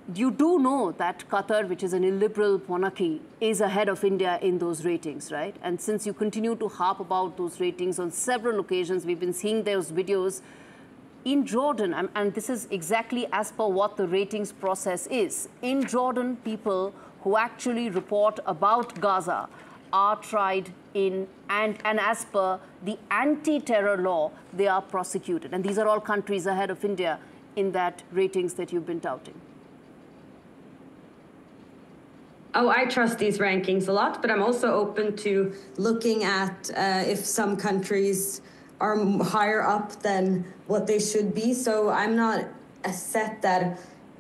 You do know that Qatar, which is an illiberal monarchy, is ahead of India in those ratings, right? And since you continue to harp about those ratings on several occasions, we've been seeing those videos in Jordan, and this is exactly as per what the ratings process is. In Jordan, people who actually report about Gaza are tried in, and as per the anti-terror law, they are prosecuted. And these are all countries ahead of India in that ratings that you've been touting. Oh, I trust these rankings a lot, but I'm also open to looking at if some countries are higher up than what they should be. So I'm not set that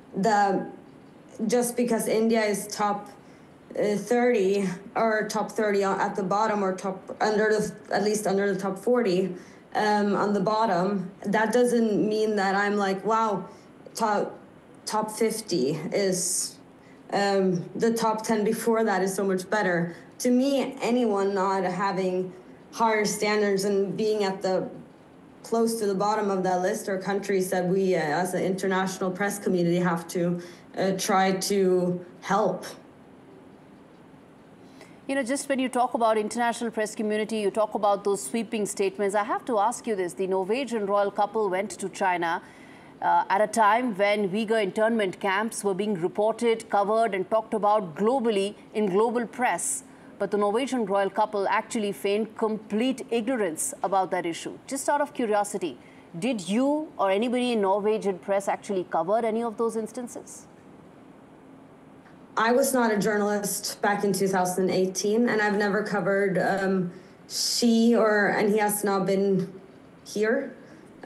just because India is top 30 or top 30 at the bottom, or at least under the top 40 on the bottom, that doesn't mean that I'm like, wow, top 50 is the top 10 before that is so much better. To me, anyone not having higher standards and being at the close to the bottom of that list are countries that we as an international press community have to try to help. You know, just when you talk about international press community, you talk about those sweeping statements. I have to ask you this. The Norwegian royal couple went to China at a time when Uyghur internment camps were being reported, covered and talked about globally in global press. But the Norwegian royal couple actually feigned complete ignorance about that issue. Just out of curiosity, did you or anybody in Norwegian press actually cover any of those instances? I was not a journalist back in 2018, and I've never covered and he has not been here.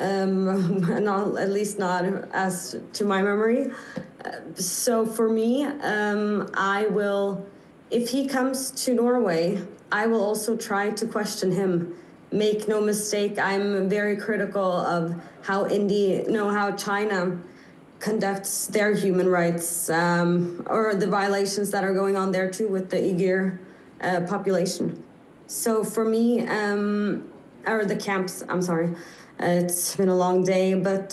Not, at least not as to my memory. So for me, I will, if he comes to Norway, I will also try to question him. Make no mistake, I'm very critical of how China conducts their human rights, or the violations that are going on there too with the Uyghur population. So for me, or the camps, I'm sorry. It's been a long day, but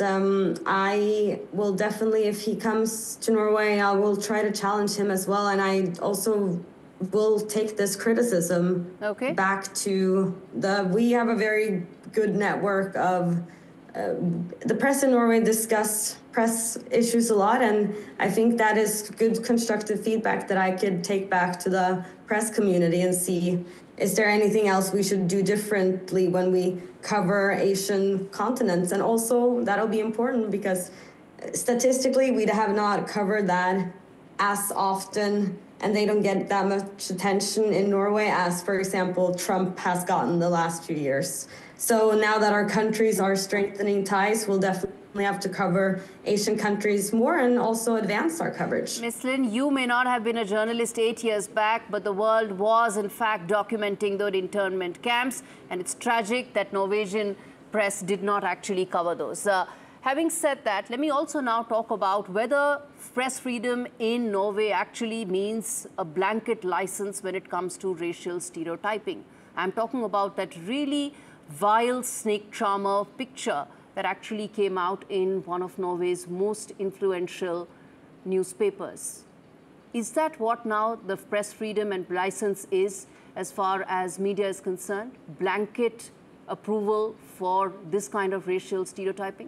I will definitely, if he comes to Norway, I will try to challenge him as well. And I also will take this criticism back to we have a very good network of, the press in Norway discuss press issues a lot. And I think that is good constructive feedback that I could take back to the press community and see, is there anything else we should do differently when we cover Asian continents? And also that'll be important because statistically we have not covered that as often, and they don't get that much attention in Norway as, for example, Trump has gotten the last few years. So now that our countries are strengthening ties, we'll definitely have to cover Asian countries more and also advance our coverage. Ms. Lin, you may not have been a journalist 8 years back, but the world was in fact documenting those internment camps, and it's tragic that Norwegian press did not actually cover those. Having said that, let me also now talk about whether press freedom in Norway actually means a blanket license when it comes to racial stereotyping. I'm talking about that really vile snake charmer picture that actually came out in one of Norway's most influential newspapers. Is that what now the press freedom and license is as far as media is concerned? Blanket approval for this kind of racial stereotyping?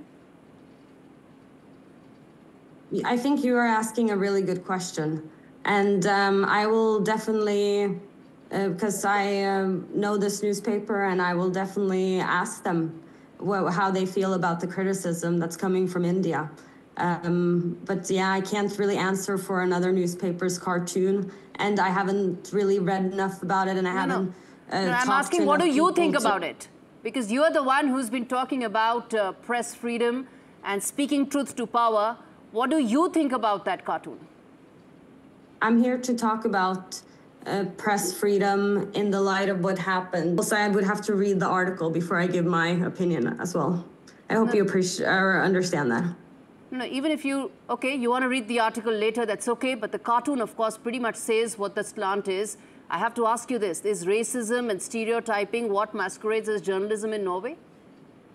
I think you are asking a really good question. And I will definitely, because I know this newspaper, and I will definitely ask them how they feel about the criticism that's coming from India. But yeah, I can't really answer for another newspaper's cartoon, and I haven't really read enough about it, and I haven't I'm asking, what do you think about it? Because you are the one who's been talking about press freedom and speaking truth to power. What do you think about that cartoon? I'm here to talk about press freedom in the light of what happened. Also, I would have to read the article before I give my opinion as well. I hope you appreciate or understand that. No, even if you want to read the article later, that's okay. But the cartoon, of course, pretty much says what the slant is. I have to ask you this. Is racism and stereotyping what masquerades as journalism in Norway?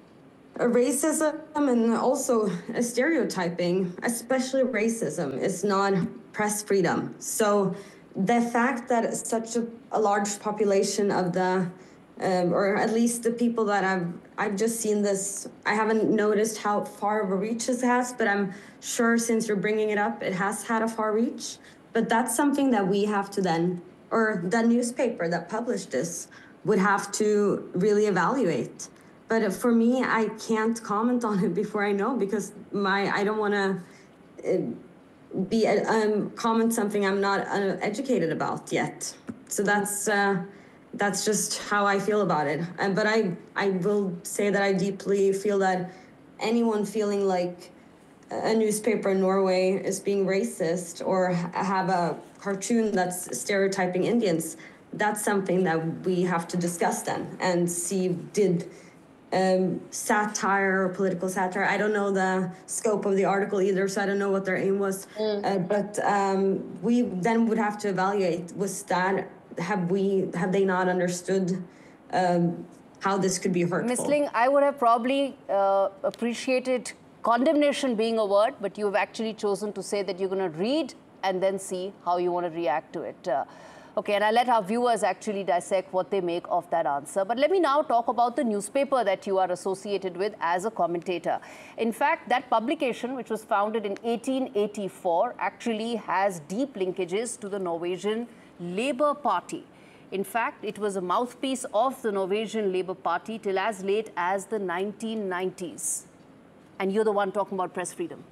racism and also stereotyping, especially racism, is not press freedom. So the fact that such a large population of the, or at least the people that I've just seen this, I haven't noticed how far of a reach this has, but I'm sure since you're bringing it up, it has had a far reach. But that's something that we have to then, or the newspaper that published this would have to really evaluate. But for me, I can't comment on it before I know, because I don't want to comment something I'm not educated about yet. So that's just how I feel about it. But I will say that I deeply feel that anyone feeling like a newspaper in Norway is being racist or have a cartoon that's stereotyping Indians, that's something that we have to discuss then and see, did satire or political satire. I don't know the scope of the article either, so I don't know what their aim was. But we then would have to evaluate, was that, have they not understood how this could be hurtful? Ms. Ling, I would have probably appreciated condemnation being a word, but you've actually chosen to say that you're going to read and then see how you want to react to it. Okay, and I'll let our viewers actually dissect what they make of that answer. But let me now talk about the newspaper that you are associated with as a commentator. In fact, that publication, which was founded in 1884, actually has deep linkages to the Norwegian Labour Party. In fact, it was a mouthpiece of the Norwegian Labour Party till as late as the 1990s. And you're the one talking about press freedom.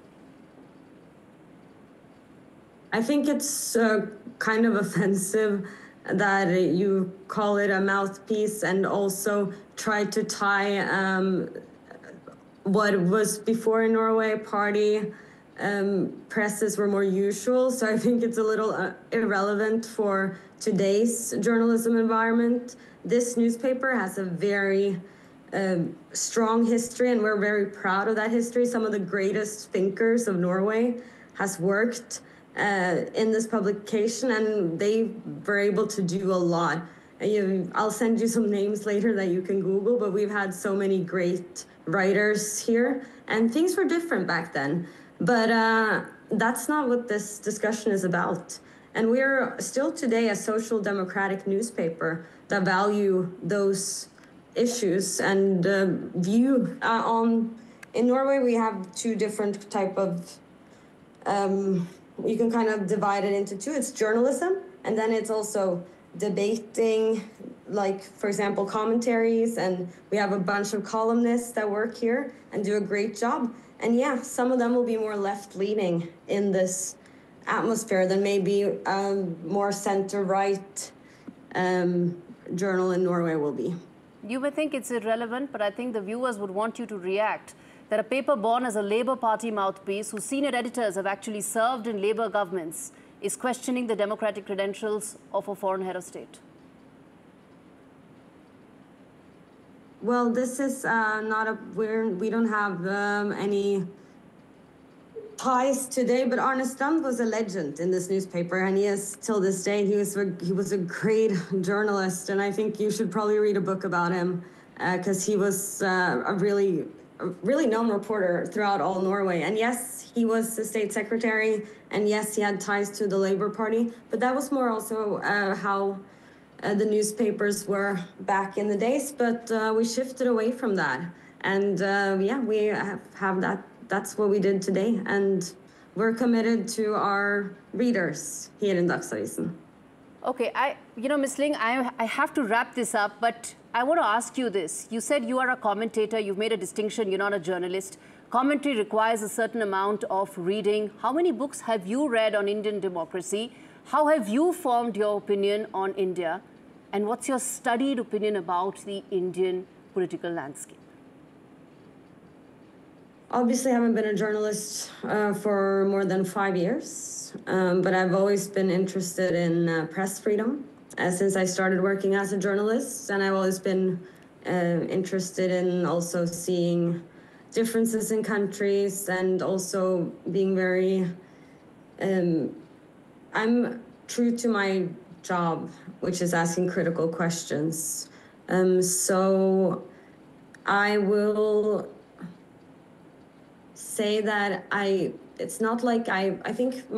I think it's kind of offensive that you call it a mouthpiece and also try to tie what was before in Norway party presses were more usual. So I think it's a little irrelevant for today's journalism environment. This newspaper has a very strong history, and we're very proud of that history. Some of the greatest thinkers of Norway has worked in this publication, and they were able to do a lot. I'll send you some names later that you can Google, but we've had so many great writers here, and things were different back then. But that's not what this discussion is about. And we're still today a social democratic newspaper that value those issues and view in Norway we have two different type of you can kind of divide it into two. It's journalism, and then it's also debating, like, for example, commentaries, and we have a bunch of columnists that work here and do a great job. And yeah, some of them will be more left-leaning in this atmosphere than maybe more center-right journal in Norway will be. You may think it's irrelevant, but I think the viewers would want you to react that a paper born as a Labour Party mouthpiece, whose senior editors have actually served in Labour governments, is questioning the democratic credentials of a foreign head of state. Well, this is not we don't have any ties today, but Arne Strand was a legend in this newspaper, and he is till this day. He was a great journalist, and I think you should probably read a book about him because he was a really known reporter throughout all Norway. And yes, he was the state secretary, and yes, he had ties to the Labour Party, but that was more also how the newspapers were back in the days. But we shifted away from that, and yeah, we have that. That's what we did today, and we're committed to our readers here in Dagsavisen. Okay, Ms. Ling, I have to wrap this up, but I want to ask you this. You said you are a commentator. You've made a distinction. You're not a journalist. Commentary requires a certain amount of reading. How many books have you read on Indian democracy? How have you formed your opinion on India? And what's your studied opinion about the Indian political landscape? Obviously, I haven't been a journalist for more than 5 years, but I've always been interested in press freedom since I started working as a journalist, and I've always been interested in also seeing differences in countries and also being very, I'm true to my job, which is asking critical questions. So I will say that it's not like I think